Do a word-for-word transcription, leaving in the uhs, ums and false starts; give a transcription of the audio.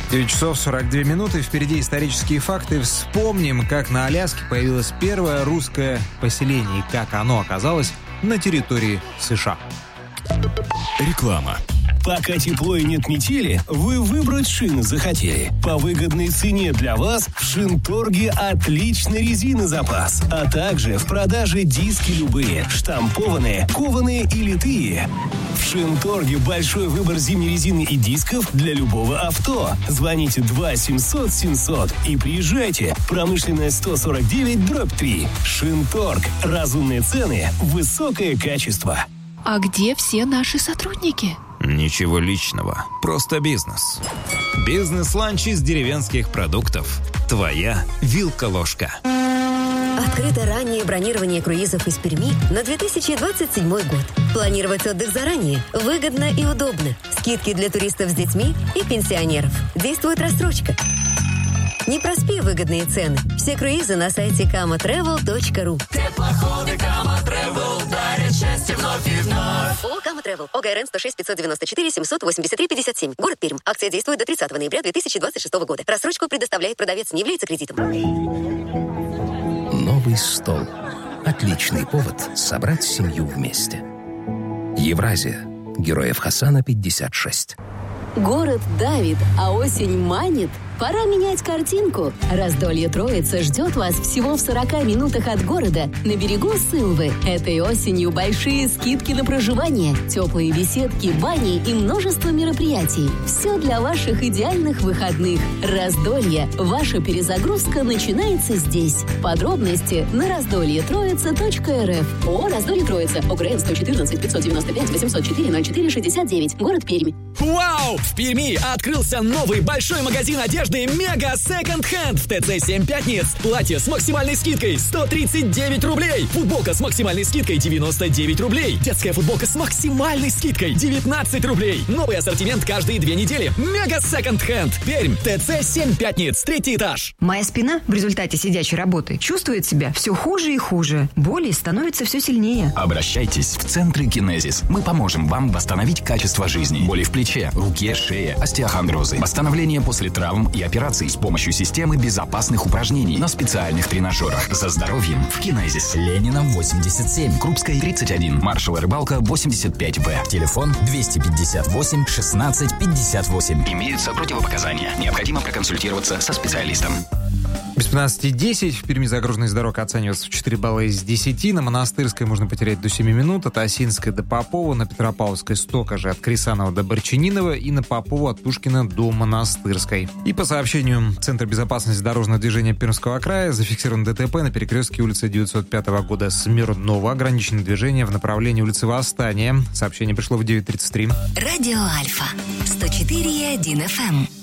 девять часов сорок две минуты. Впереди исторические факты. Вспомним, как на Аляске появилось первое русское поселение и как оно оказалось на территории США. Реклама. Пока тепло и нет метели, вы выбрать шины захотели. По выгодной цене для вас в Шинторге отличный резинозапас. А также в продаже диски любые, штампованные, кованые и литые. В Шинторге большой выбор зимней резины и дисков для любого авто. Звоните два семьсот семьсот и приезжайте. Промышленная сто сорок девять дробь три. Шинторг. Разумные цены, высокое качество. А где все наши сотрудники? Ничего личного, просто бизнес. Бизнес-ланч из деревенских продуктов. Твоя вилка-ложка. Открыто раннее бронирование круизов из Перми на две тысячи двадцать седьмой год. Планировать отдых заранее выгодно и удобно. Скидки для туристов с детьми и пенсионеров. Действует рассрочка. Не проспи выгодные цены. Все круизы на сайте кама тревел точка ру. Теплоходы Кама Тревел дарят счастье вновь и вновь. ООО «Кама Тревел». ОГРН сто шесть пятьсот девяносто четыре семьсот восемьдесят три пятьдесят семь. Город Пермь. Акция действует до тридцатого ноября две тысячи двадцать шестого года. Рассрочку предоставляет продавец, не является кредитом. Новый стол. Отличный повод собрать семью вместе. Евразия. Героев Хасана пятьдесят шесть. Город давит, а осень манит. Пора менять картинку. Раздолье Троица ждет вас всего в сорока минутах от города, на берегу Сылвы. Этой осенью большие скидки на проживание, теплые беседки, бани и множество мероприятий. Все для ваших идеальных выходных. Раздолье. Ваша перезагрузка начинается здесь. Подробности на раздолье троица точка эр эф. ООО «Раздолье Троица». ОГРН сто четырнадцать пятьсот девяносто пять восемьсот четыре ноль четыре шестьдесят девять. Город Пермь. Вау! В Перми открылся новый большой магазин одежды Мега Секонд Хенд в ТЦ семь Пятниц. Платье с максимальной скидкой сто тридцать девять рублей. Футболка с максимальной скидкой девяносто девять рублей. Детская футболка с максимальной скидкой девятнадцать рублей. Новый ассортимент каждые две недели. Мега Секонд Хенд. Пермь. ТЦ семь Пятниц. Третий этаж. Моя спина в результате сидячей работы чувствует себя все хуже и хуже. Боли становятся все сильнее. Обращайтесь в центры Кинезис. Мы поможем вам восстановить качество жизни. Боли в плече, руке, шее, остеохондрозы. Восстановление после травм и операций с помощью системы безопасных упражнений на специальных тренажерах. За здоровьем в Кинезис. Ленина восемьдесят семь, Крупская тридцать один, Маршала Рыбалка восемьдесят пять Б. Телефон двести пятьдесят восемь шестнадцать пятьдесят восемь. Имеются противопоказания. Необходимо проконсультироваться со специалистом. Без пятнадцати десять. В Перми загруженность дорог оценивается в четыре балла из десяти. На Монастырской можно потерять до семи минут. От Осинской до Попова. На Петропавловской столько же. От Крисанова до Борчининова. И на Попову от Пушкина до Монастырской. И по сообщению Центра безопасности дорожного движения Пермского края зафиксировано ДТП на перекрестке улицы девятьсот пятого года Смирнова. Ограничено движение в направлении улицы Восстания. Сообщение пришло в девять тридцать три. Радио Альфа. сто четыре и один эф эм.